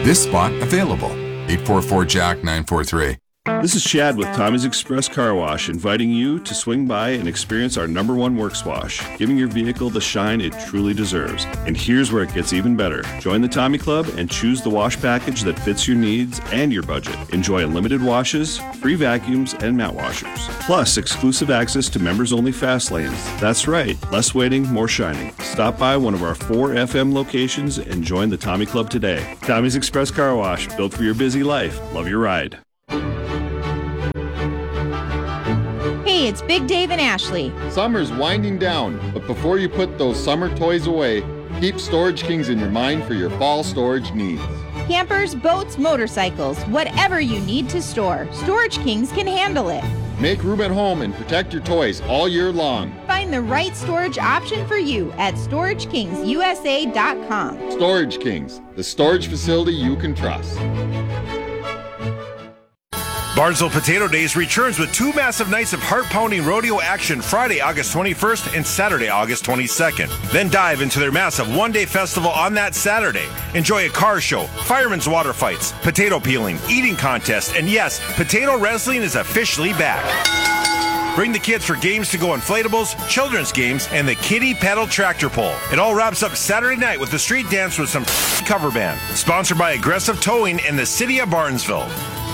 This spot available. 844-JACK-943. This is Chad with Tommy's Express Car Wash, inviting you to swing by and experience our #1 works wash, giving your vehicle the shine it truly deserves. And here's where it gets even better. Join the Tommy Club and choose the wash package that fits your needs and your budget. Enjoy unlimited washes, free vacuums, and mat washers. Plus, exclusive access to members-only fast lanes. That's right, less waiting, more shining. Stop by one of our 4 FM locations and join the Tommy Club today. Tommy's Express Car Wash, built for your busy life. Love your ride. Hey, it's Big Dave and Ashley. Summer's winding down, but before you put those summer toys away, keep Storage Kings in your mind for your fall storage needs. Campers, boats, motorcycles, whatever you need to store, Storage Kings can handle it. Make room at home and protect your toys all year long. Find the right storage option for you at StorageKingsUSA.com. Storage Kings, the storage facility you can trust. Barnesville Potato Days returns with 2 massive nights of heart-pounding rodeo action Friday, August 21st and Saturday, August 22nd. Then dive into their massive one-day festival on that Saturday. Enjoy a car show, firemen's water fights, potato peeling, eating contest, and yes, potato wrestling is officially back. Bring the kids for games to go inflatables, children's games, and the kiddie pedal tractor pull. It all wraps up Saturday night with the street dance with some cover band. Sponsored by Aggressive Towing and the City of Barnesville.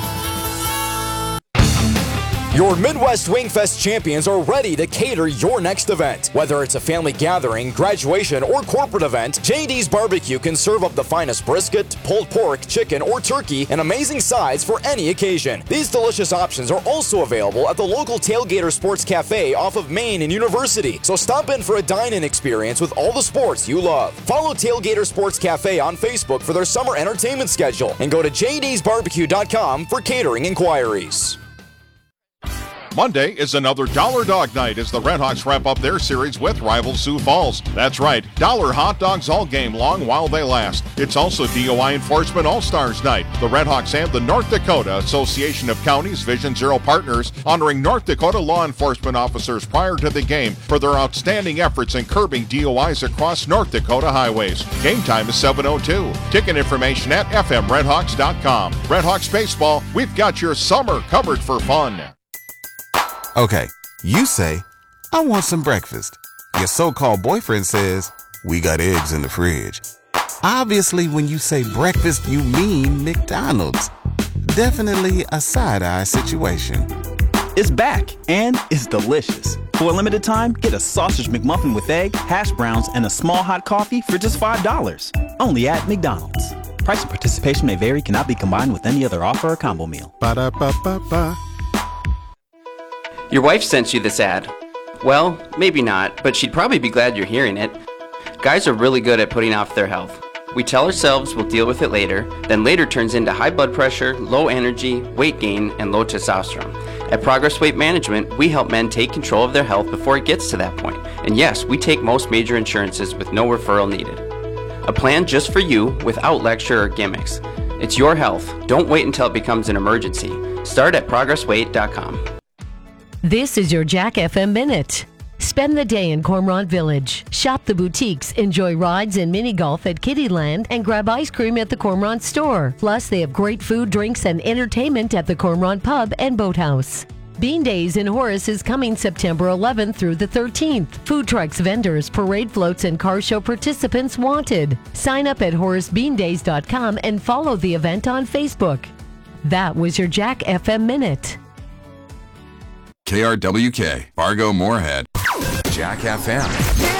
Your Midwest Wingfest champions are ready to cater your next event. Whether it's a family gathering, graduation, or corporate event, J.D.'s Barbecue can serve up the finest brisket, pulled pork, chicken, or turkey in amazing sides for any occasion. These delicious options are also available at the local Tailgater Sports Cafe off of Main and University. So stop in for a dine-in experience with all the sports you love. Follow Tailgater Sports Cafe on Facebook for their summer entertainment schedule and go to jdsbarbecue.com for catering inquiries. Monday is another Dollar Dog Night as the Redhawks wrap up their series with rival Sioux Falls. That's right, dollar hot dogs all game long while they last. It's also DOI Enforcement All-Stars Night. The Redhawks and the North Dakota Association of Counties Vision Zero partners honoring North Dakota law enforcement officers prior to the game for their outstanding efforts in curbing DOIs across North Dakota highways. Game time is 7:02. Ticket information at fmredhawks.com. Redhawks Baseball, we've got your summer covered for fun. Okay, you say, I want some breakfast. Your so-called boyfriend says, we got eggs in the fridge. Obviously, when you say breakfast, you mean McDonald's. Definitely a side-eye situation. It's back, and it's delicious. For a limited time, get a sausage McMuffin with egg, hash browns, and a small hot coffee for just $5. Only at McDonald's. Price and participation may vary, cannot be combined with any other offer or combo meal. Ba-da-ba-ba-ba. Your wife sent you this ad. Well, maybe not, but she'd probably be glad you're hearing it. Guys are really good at putting off their health. We tell ourselves we'll deal with it later, then later turns into high blood pressure, low energy, weight gain, and low testosterone. At Progress Weight Management, we help men take control of their health before it gets to that point. And yes, we take most major insurances with no referral needed. A plan just for you without lecture or gimmicks. It's your health. Don't wait until it becomes an emergency. Start at progressweight.com. This is your Jack FM Minute. Spend the day in Cormorant Village. Shop the boutiques, enjoy rides and mini golf at Kittyland, and grab ice cream at the Cormorant store. Plus, they have great food, drinks, and entertainment at the Cormorant Pub and Boathouse. Bean Days in Horace is coming September 11th through the 13th. Food trucks, vendors, parade floats, and car show participants wanted. Sign up at HoraceBeanDays.com and follow the event on Facebook. That was your Jack FM Minute. KRWK, Fargo Moorhead, Jack FM.